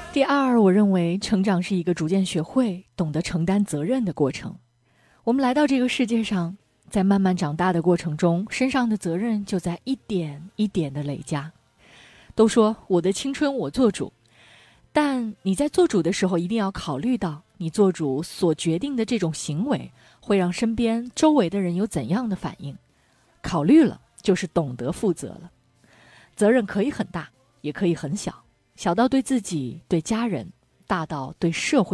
第二，我认为成长是一个逐渐学会懂得承担责任的过程。我们来到这个世界上，在慢慢长大的过程中，身上的责任就在一点一点的累加。都说我的青春我做主，但你在做主的时候，一定要考虑到你做主所决定的这种行为会让身边周围的人有怎样的反应。考虑了，就是懂得负责了。责任可以很大，也可以很小，小到对自己、对家人，大到对社会